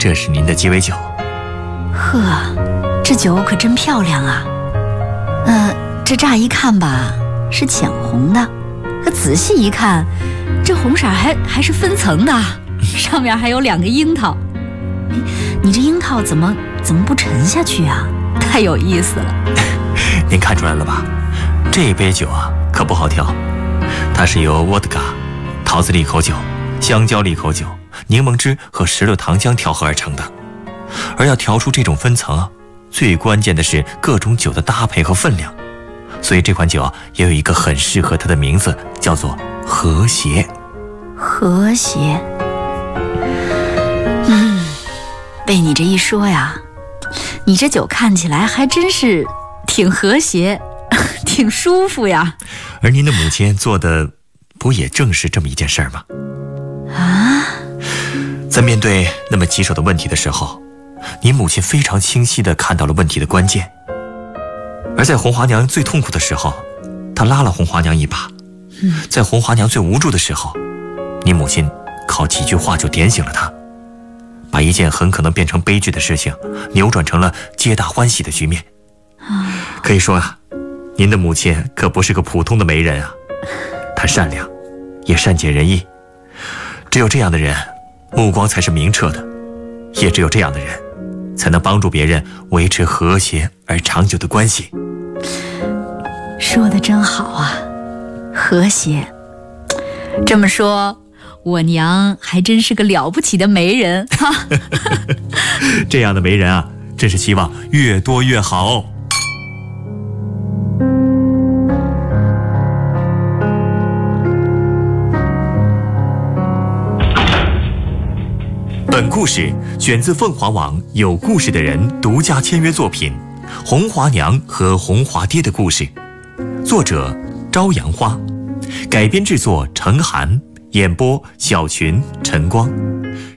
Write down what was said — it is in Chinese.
这是您的鸡尾酒。 呵，这酒可真漂亮啊。这乍一看吧是浅红的，可仔细一看，这红色还是分层的，上面还有2个樱桃。你这樱桃怎么不沉下去啊？太有意思了。 您看出来了吧？这杯酒啊可不好调，它是由沃德嘎、桃子利口酒、香蕉利口酒、柠檬汁和石榴糖浆调和而成的。而要调出这种分层啊，最关键的是各种酒的搭配和分量。所以这款酒啊也有一个很适合它的名字，叫做和谐。 和谐。被你这一说呀，你这酒看起来还真是挺和谐，挺舒服呀。 而您的母亲做的不也正是这么一件事儿吗？ 啊， 在面对那么棘手的问题的时候，您母亲非常清晰地看到了问题的关键。而在红华娘最痛苦的时候，她拉了红华娘一把。在红华娘最无助的时候，您母亲靠几句话就点醒了她，把一件很可能变成悲剧的事情扭转成了皆大欢喜的局面。可以说啊，您的母亲可不是个普通的媒人啊，她善良，也善解人意。只有这样的人，目光才是明澈的，也只有这样的人，才能帮助别人维持和谐而长久的关系。 说得真好啊，和谐。这么说，我娘还真是个了不起的媒人哈。 这样的媒人啊，真是希望越多越好。本故事选自凤凰网有故事的人独家签约作品《红华娘和红华爹的故事》，作者朝阳花，改编制作陈寒，演播小群、陈光。